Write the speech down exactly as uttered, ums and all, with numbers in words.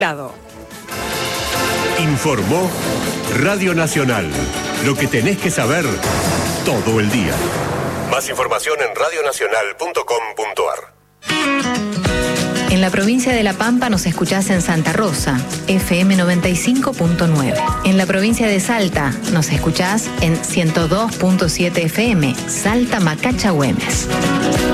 Informó Radio Nacional. Lo que tenés que saber todo el día. Más información en radio nacional punto com punto a r. En la provincia de La Pampa nos escuchás en Santa Rosa, F M noventa y cinco punto nueve. En la provincia de Salta nos escuchás en ciento dos punto siete F M, Salta Macacha Güemes.